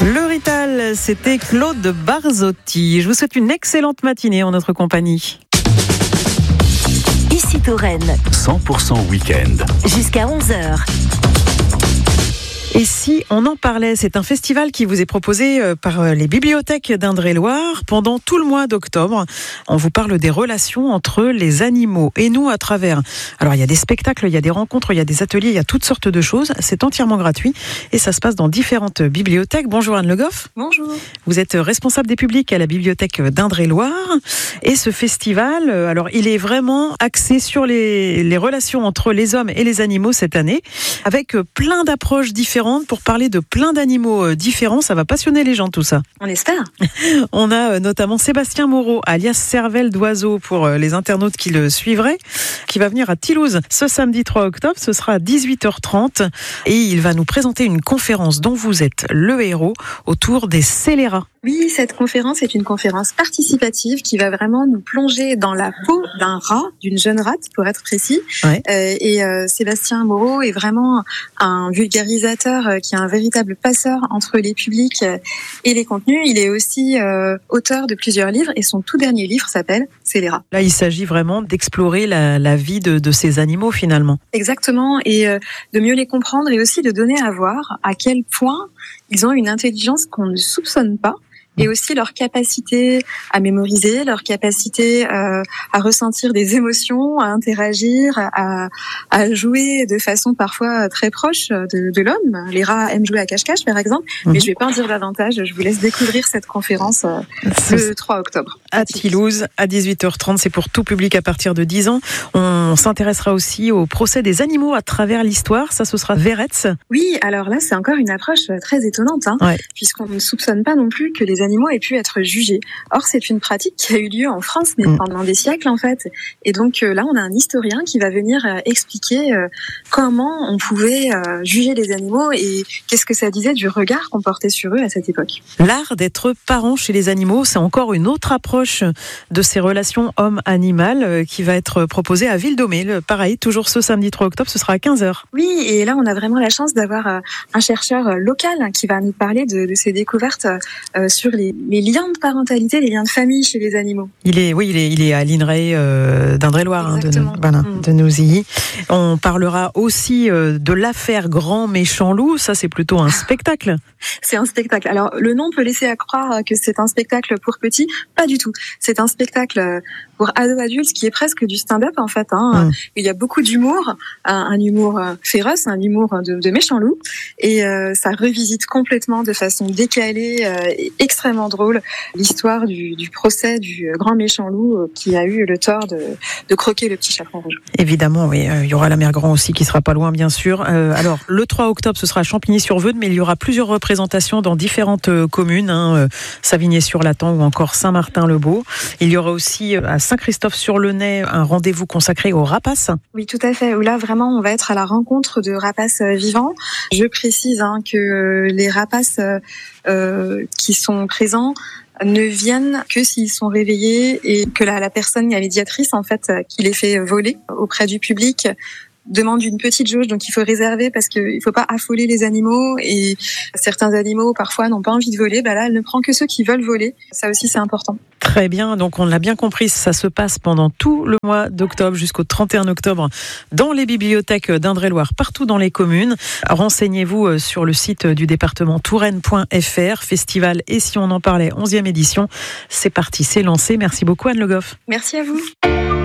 Le Rital, c'était Claude Barzotti. Je vous souhaite une excellente matinée en notre compagnie. Ici Touraine. 100% week-end. Jusqu'à 11h. Et si on en parlait, c'est un festival qui vous est proposé par les bibliothèques d'Indre-et-Loire pendant tout le mois d'octobre. On vous parle des relations entre les animaux et nous à travers. Alors il y a des spectacles, il y a des rencontres, il y a des ateliers, il y a toutes sortes de choses. C'est entièrement gratuit et ça se passe dans différentes bibliothèques. Bonjour Anne Le Goff. Bonjour. Vous êtes responsable des publics à la bibliothèque d'Indre-et-Loire. Et ce festival, alors il est vraiment axé sur les relations entre les hommes et les animaux cette année, avec plein d'approches différentes pour parler de plein d'animaux différents. Ça va passionner les gens tout ça. On espère. On a notamment Sébastien Moreau, alias Cervelle d'Oiseau pour les internautes qui le suivraient, qui va venir à Toulouse ce samedi 3 octobre. Ce sera à 18h30 et il va nous présenter une conférence dont vous êtes le héros autour des scélérats. Oui, cette conférence est une conférence participative qui va vraiment nous plonger dans la peau d'un rat, d'une jeune rate pour être précis. Ouais. Sébastien Moreau est vraiment un vulgarisateur qui est un véritable passeur entre les publics et les contenus. Il est aussi auteur de plusieurs livres et son tout dernier livre s'appelle Scélérats. Là, il s'agit vraiment d'explorer la vie de ces animaux finalement. Exactement, et de mieux les comprendre et aussi de donner à voir à quel point ils ont une intelligence qu'on ne soupçonne pas. Et aussi leur capacité à mémoriser, leur capacité à ressentir des émotions, à interagir, à jouer de façon parfois très proche de l'homme. Les rats aiment jouer à cache-cache, par exemple, mais je vais pas en dire davantage. Je vous laisse découvrir cette conférence le 3 octobre. À Toulouse, à 18h30, c'est pour tout public à partir de 10 ans. On s'intéressera aussi au procès des animaux à travers l'histoire. Ça, ce sera Veretz. Oui, alors là, c'est encore une approche très étonnante, Ouais. puisqu'on ne soupçonne pas non plus que les animaux aient pu être jugés. Or, c'est une pratique qui a eu lieu en France, mais pendant des siècles, en fait. Et donc là, on a un historien qui va venir expliquer comment on pouvait juger les animaux et qu'est-ce que ça disait du regard qu'on portait sur eux à cette époque. L'art d'être parent chez les animaux, c'est encore une autre approche de ces relations homme-animal qui va être proposée à Ville-d'Aumé. Pareil, toujours ce samedi 3 octobre, ce sera à 15h. Oui, et là, on a vraiment la chance d'avoir un chercheur local qui va nous parler de ses découvertes sur les liens de parentalité, les liens de famille chez les animaux. Il est à l'INRAE d'Indre-et-Loire, de Nouzilly. On parlera aussi de l'affaire Grand Méchant Loup. Ça, c'est plutôt un spectacle. C'est un spectacle. Alors, le nom peut laisser à croire que c'est un spectacle pour petits. Pas du tout. C'est un spectacle pour ados-adultes qui est presque du stand-up, en fait. Il y a beaucoup d'humour, un humour féroce, un humour de méchant loup. Et ça revisite complètement de façon décalée et extrêmement drôle l'histoire du procès du grand méchant loup qui a eu le tort de croquer le petit chaperon rouge. Évidemment, oui. Il y aura la mère Grand aussi qui sera pas loin, bien sûr. Alors, le 3 octobre, ce sera à Champigny-sur-Veude, mais il y aura plusieurs représentations dans différentes communes, Savigny-sur-Latan ou encore Saint-Martin-le-Beau. Il y aura aussi à Saint-Christophe-sur-le-Nez un rendez-vous consacré aux rapaces. Oui, tout à fait. Où là, vraiment, on va être à la rencontre de rapaces vivants. Je précise que les rapaces qui sont présents ne viennent que s'ils sont réveillés et que la personne, la médiatrice, en fait, qui les fait voler auprès du public, demande une petite jauge, donc il faut réserver parce qu'il faut pas affoler les animaux et certains animaux parfois n'ont pas envie de voler. Là, elle ne prend que ceux qui veulent voler. Ça aussi, c'est important. Très bien, donc on l'a bien compris, ça se passe pendant tout le mois d'octobre jusqu'au 31 octobre dans les bibliothèques d'Indre-et-Loire, partout dans les communes. Renseignez-vous sur le site du département touraine.fr, festival et si on en parlait, 11e édition. C'est parti, c'est lancé. Merci beaucoup Anne Le Goff. Merci à vous.